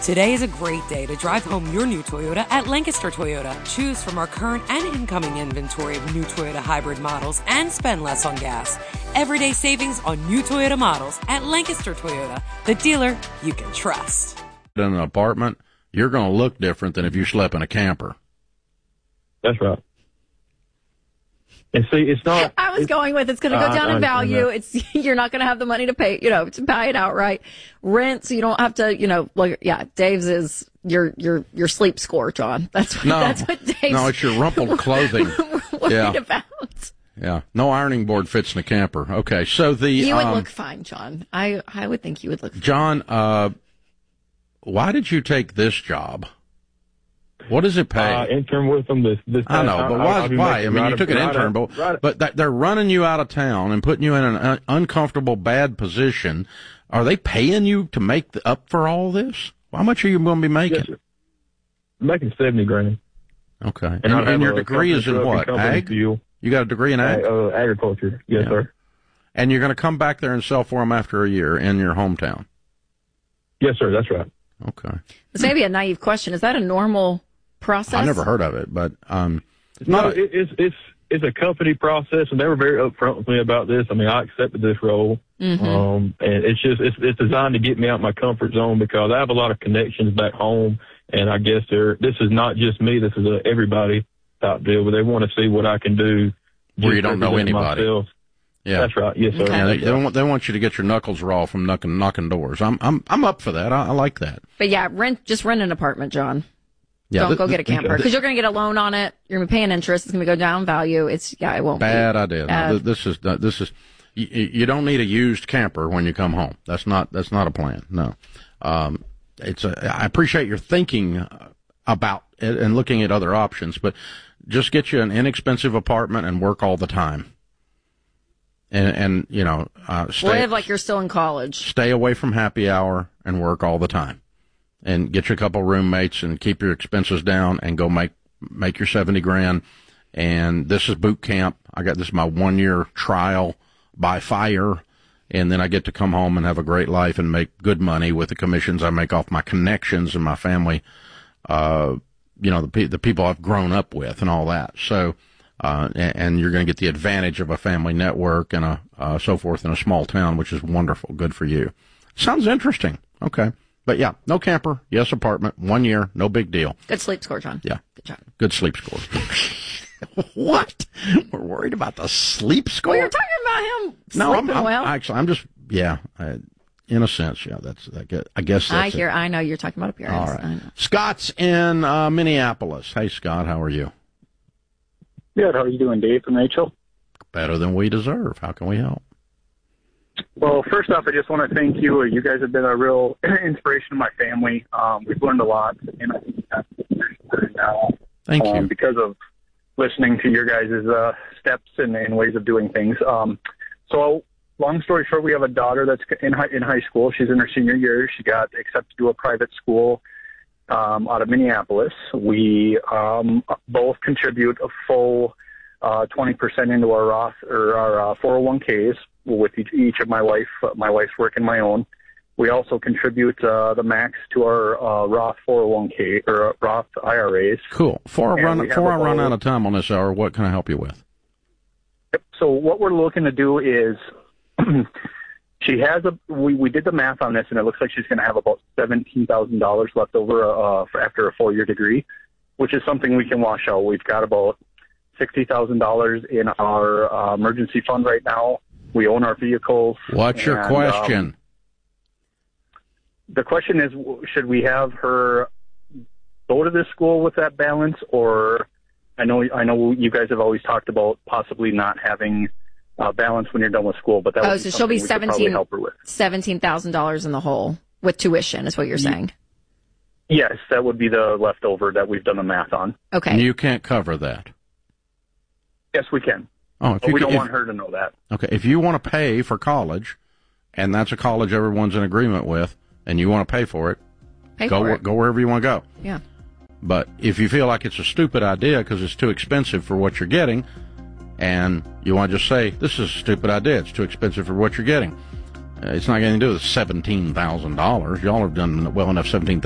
Today is a great day to drive home your new Toyota at Lancaster Toyota. Choose from our current and incoming inventory of new Toyota hybrid models and spend less on gas. Everyday savings on new Toyota models at Lancaster Toyota, the dealer you can trust. In an apartment, you're going to look different than if you slept in a camper. That's right. And see, it's not. I was going with it's going to go down in value. It's you're not going to have the money to pay, to buy it outright. Rent, so you don't have to, Dave's is your sleep score, John. That's what Dave's. No, it's your rumpled clothing. Worried about. Yeah, no ironing board fits in a camper. Okay, so you would look fine, John. I would think you would look fine. John, why did you take this job? What does it pay? Intern with them. This I know, but why? I mean, you took an intern, but they're running you out of town and putting you in an uncomfortable, bad position. Are they paying you to make up for all this? How much are you going to be making? Yes, I'm making $70,000. Okay, and your degree is in what? Ag? Fuel. You got a degree in ag? Agriculture. Yes, sir. And you're going to come back there and sell for them after a year in your hometown? Yes, sir. That's right. Okay. This may be a naive question. Is that a normal process? I never heard of it, but it's not. It's a company process, and they were very upfront with me about this. I mean, I accepted this role, and it's designed to get me out of my comfort zone because I have a lot of connections back home, and I guess this is not just me. This is everybody type deal where they want to see what I can do. Where you don't know anybody. Myself. Yeah, that's right. Yes, sir. Okay. Yeah, they want you to get your knuckles raw from knocking doors. I'm up for that. I like that. But yeah, rent an apartment, John. Yeah, don't go get a camper because you're going to get a loan on it. You're going to be paying interest. It's going to go down in value. It won't. Bad idea. No, this is. You don't need a used camper when you come home. That's not a plan. No. I appreciate your thinking about it and looking at other options, but just get you an inexpensive apartment and work all the time. And live like you're still in college. Stay away from happy hour and work all the time. And get you a couple roommates and keep your expenses down and go make your $70,000. And this is boot camp. This is my 1 year trial by fire. And then I get to come home and have a great life and make good money with the commissions I make off my connections and my family, the people I've grown up with and all that. So, and you're going to get the advantage of a family network and so forth in a small town, which is wonderful. Good for you. Sounds interesting. Okay. But yeah, no camper, yes apartment, 1 year, no big deal. Good sleep score, John. Yeah. Good job. Good sleep score. What? We're worried about the sleep score? Well, you're talking about him sleeping well. I'm just, in a sense, yeah, I guess that's it. I know you're talking about appearance. All right. I know. Scott's in Minneapolis. Hey, Scott, how are you? Good. How are you doing, Dave and Rachel? Better than we deserve. How can we help? Well, first off, I just want to thank you. You guys have been a real inspiration to my family. We've learned a lot, and I think that's now. Thank you. Because of listening to your guys' steps and ways of doing things. So, long story short, we have a daughter that's in high school. She's in her senior year. She got accepted to a private school out of Minneapolis. We both contribute a full 20% into our Roth or our 401ks. With each of my wife's work and my own. We also contribute the max to our Roth 401k or Roth IRAs. Cool. Before I run out of time on this hour, what can I help you with? So what we're looking to do is she has we did the math on this, and it looks like she's going to have about $17,000 left over after a 4-year degree, which is something we can wash out. We've got about $60,000 in our emergency fund right now. We own our vehicles. What's your question? The question is, should we have her go to this school with that balance, or I know you guys have always talked about possibly not having balance when you're done with school, but that would so she'll be $17,000 in the hole with tuition, is what you're saying? Yes, that would be the leftover that we've done the math on. Okay. And you can't cover that. Yes, we can. Oh, we don't want her to know that. Okay, if you want to pay for college, and that's a college everyone's in agreement with, and you want to pay for it, go wherever you want to go. Yeah. But if you feel like it's a stupid idea because it's too expensive for what you're getting, and you want to just say, this is a stupid idea, it's too expensive for what you're getting, it's not going to do with $17,000. Y'all have done well enough, $17,000.